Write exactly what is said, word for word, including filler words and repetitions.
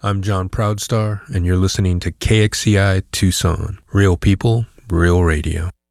I'm John Proudstar, and you're listening to K X C I Tucson. Real people, real radio.